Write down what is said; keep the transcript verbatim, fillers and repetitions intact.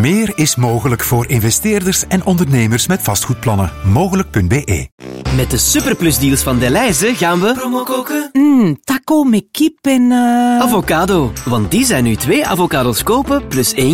Meer is mogelijk voor investeerders en ondernemers met vastgoedplannen. Mogelijk punt b e. Met de superplusdeals van Delhaize gaan we promo koken. Mm, taco met kip en... Uh... Avocado. Want die zijn nu twee avocados kopen plus één